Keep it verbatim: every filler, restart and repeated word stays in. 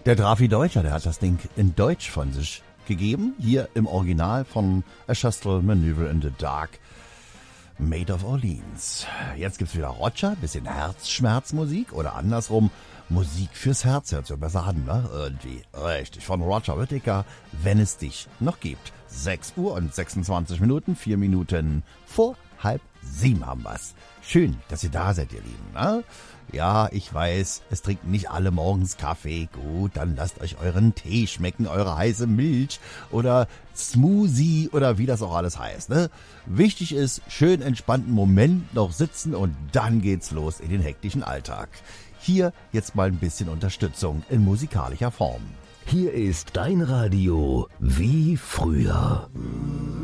Der Drafi Deutscher, der hat das Ding in Deutsch von sich gegeben. Hier im Original von A Shuttle Maneuver in the Dark. Made of Orleans. Jetzt gibt's wieder Roger, bisschen Herzschmerzmusik oder andersrum Musik fürs Herz, hört sich besser an, ne? Irgendwie. Richtig, von Roger Whittaker, wenn es dich noch gibt. sechs Uhr und sechsundzwanzig Minuten, vier Minuten vor halb sieben haben wir's. Schön, dass ihr da seid, ihr Lieben, ne? Ja, ich weiß, es trinken nicht alle morgens Kaffee. Gut, dann lasst euch euren Tee schmecken, eure heiße Milch oder Smoothie oder wie das auch alles heißt, ne? Wichtig ist, schön entspannten Moment noch sitzen und dann geht's los in den hektischen Alltag. Hier jetzt mal ein bisschen Unterstützung in musikalischer Form. Hier ist dein Radio wie früher.